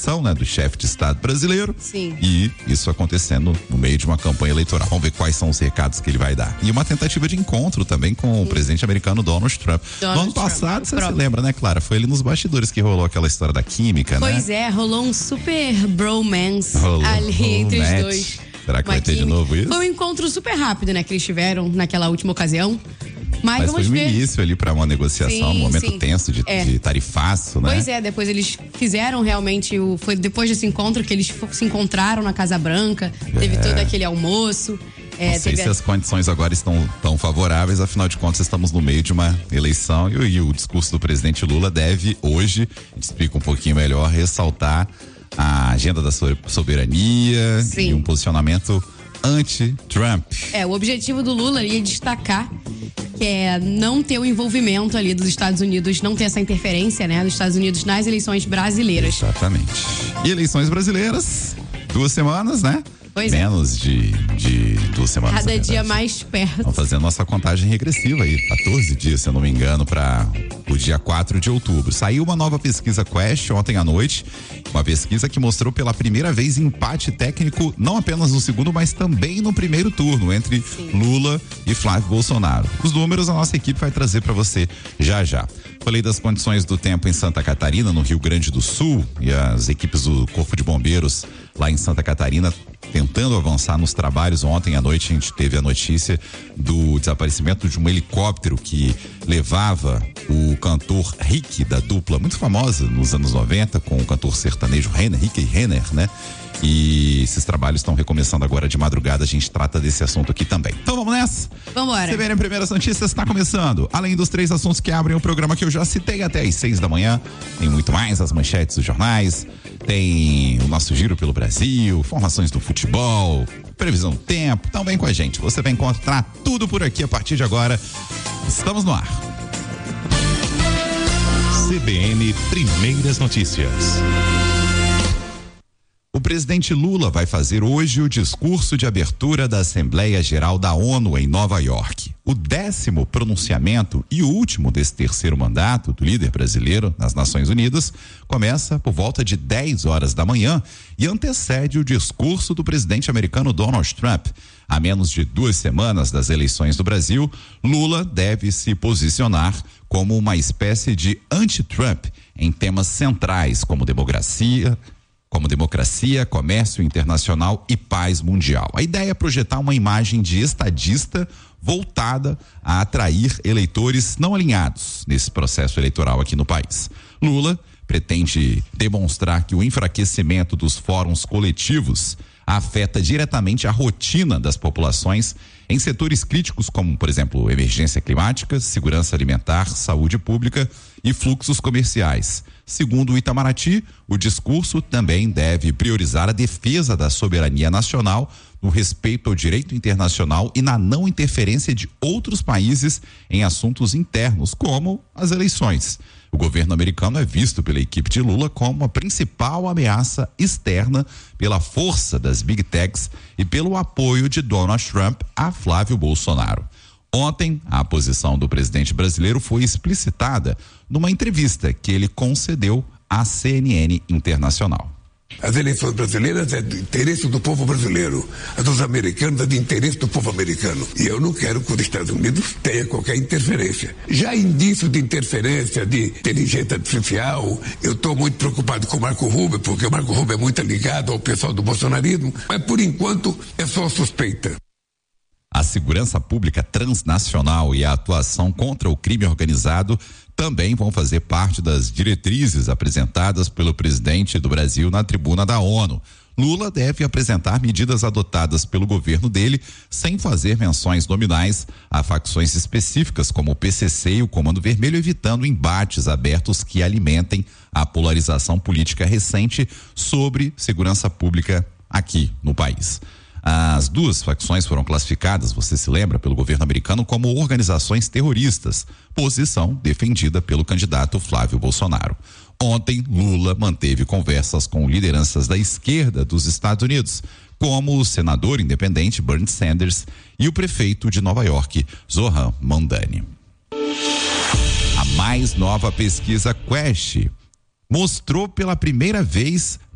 eleição, né, do chefe de Estado brasileiro. Sim. E isso acontecendo no meio de uma campanha eleitoral. Vamos ver quais são os recados que ele vai dar. E uma tentativa de encontro também com o presidente americano Donald Trump. No ano passado, você se lembra, né, Clara? Foi ali nos bastidores que rolou aquela história da química, né? Pois é, rolou um super bromance ali entre os dois. Será que vai ter de novo isso? Foi um encontro super rápido, né, que eles tiveram naquela última ocasião. Mas foi um início ali para uma negociação, um momento tenso de tarifaço, né? Pois é, depois eles fizeram realmente, foi depois desse encontro que eles se encontraram na Casa Branca, teve todo aquele almoço. Não sei se as condições agora estão tão favoráveis, afinal de contas estamos no meio de uma eleição e o discurso do presidente Lula deve hoje, a gente explica um pouquinho melhor, ressaltar a agenda da soberania e um posicionamento anti-Trump. O objetivo do Lula é destacar que é não ter o envolvimento ali dos Estados Unidos, não ter essa interferência, né, dos Estados Unidos nas eleições brasileiras. Exatamente. E eleições brasileiras, 2 semanas, né? Pois menos de 2 semanas. Cada dia mais perto. Vamos fazer a nossa contagem regressiva aí, 14 dias, se eu não me engano, para o dia 4 de outubro. Saiu uma nova pesquisa Quest ontem à noite, uma pesquisa que mostrou pela primeira vez empate técnico, não apenas no segundo, mas também no primeiro turno, entre Lula e Flávio Bolsonaro. Os números a nossa equipe vai trazer para você já já. Falei das condições do tempo em Santa Catarina, no Rio Grande do Sul, e as equipes do Corpo de Bombeiros lá em Santa Catarina tentando avançar nos trabalhos. Ontem à noite a gente teve a notícia do desaparecimento de um helicóptero que levava o cantor Rick, da dupla muito famosa nos anos 90, com o cantor sertanejo Rick e Renner, né? E esses trabalhos estão recomeçando agora de madrugada, a gente trata desse assunto aqui também. Então vamos nessa? Vambora. CBN Primeiras Notícias está começando. Além dos 3 assuntos que abrem o programa que eu já citei até às 6 da manhã, tem muito mais, as manchetes dos jornais, tem o nosso giro pelo Brasil, informações do futebol, previsão do tempo. Então vem com a gente, você vai encontrar tudo por aqui a partir de agora. Estamos no ar. CBN Primeiras Notícias. O presidente Lula vai fazer hoje o discurso de abertura da Assembleia Geral da ONU em Nova York. O 10º pronunciamento e o último desse terceiro mandato do líder brasileiro nas Nações Unidas começa por volta de 10 horas da manhã e antecede o discurso do presidente americano Donald Trump. A menos de 2 semanas das eleições do Brasil, Lula deve se posicionar como uma espécie de anti-Trump em temas centrais como democracia, comércio internacional e paz mundial. A ideia é projetar uma imagem de estadista voltada a atrair eleitores não alinhados nesse processo eleitoral aqui no país. Lula pretende demonstrar que o enfraquecimento dos fóruns coletivos afeta diretamente a rotina das populações em setores críticos como, por exemplo, emergência climática, segurança alimentar, saúde pública e fluxos comerciais. Segundo o Itamaraty, o discurso também deve priorizar a defesa da soberania nacional, no respeito ao direito internacional e na não interferência de outros países em assuntos internos, como as eleições. O governo americano é visto pela equipe de Lula como a principal ameaça externa pela força das Big Techs e pelo apoio de Donald Trump a Flávio Bolsonaro. Ontem, a posição do presidente brasileiro foi explicitada numa entrevista que ele concedeu à CNN Internacional. As eleições brasileiras é do interesse do povo brasileiro. As dos americanos é do interesse do povo americano. E eu não quero que os Estados Unidos tenha qualquer interferência. Já indício de interferência de inteligência artificial, eu estou muito preocupado com o Marco Rubio, porque o Marco Rubio é muito ligado ao pessoal do bolsonarismo, mas por enquanto é só suspeita. A segurança pública transnacional e a atuação contra o crime organizado também vão fazer parte das diretrizes apresentadas pelo presidente do Brasil na tribuna da ONU. Lula deve apresentar medidas adotadas pelo governo dele, sem fazer menções nominais a facções específicas como o PCC e o Comando Vermelho, evitando embates abertos que alimentem a polarização política recente sobre segurança pública aqui no país. As duas facções foram classificadas, você se lembra, pelo governo americano como organizações terroristas, posição defendida pelo candidato Flávio Bolsonaro. Ontem, Lula manteve conversas com lideranças da esquerda dos Estados Unidos, como o senador independente Bernie Sanders e o prefeito de Nova York, Zohran Mamdani. A mais nova pesquisa Quest mostrou pela primeira vez